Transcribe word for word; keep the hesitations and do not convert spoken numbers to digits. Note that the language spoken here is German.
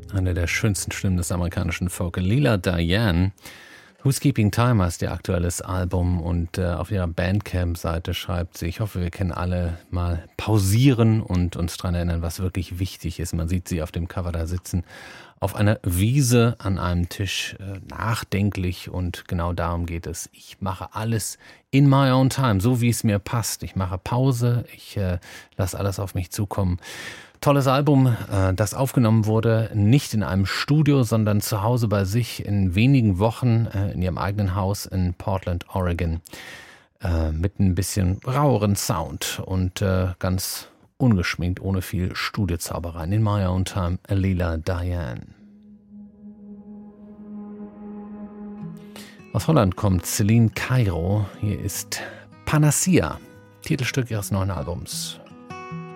Eine der schönsten Stimmen des amerikanischen Folk. Leela Diane. Who's Keeping Time heißt ihr aktuelles Album und äh, auf ihrer Bandcamp-Seite schreibt sie, ich hoffe, wir können alle mal pausieren und uns daran erinnern, was wirklich wichtig ist. Man sieht sie auf dem Cover da sitzen, auf einer Wiese an einem Tisch, äh, nachdenklich, und genau darum geht es. Ich mache alles in my own time, so wie es mir passt. Ich mache Pause, ich äh, lasse alles auf mich zukommen. Tolles Album, das aufgenommen wurde, nicht in einem Studio, sondern zu Hause bei sich in wenigen Wochen in ihrem eigenen Haus in Portland, Oregon. Mit ein bisschen raueren Sound und ganz ungeschminkt, ohne viel Studiozauberei. In my own time, Leela Diane. Aus Holland kommt Celine Cairo. Hier ist Panacea, Titelstück ihres neuen Albums.